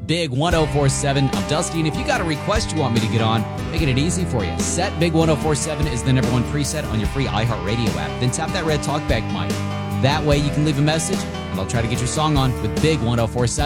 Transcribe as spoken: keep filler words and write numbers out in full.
Big one oh four seven. I'm Dusty, and if you got a request you want me to get on, making it easy for you. Set Big one oh four seven is the number one preset on your free iHeartRadio app. Then tap that red talkback mic. That way you can leave a message, and I'll try to get your song on with Big one oh four seven.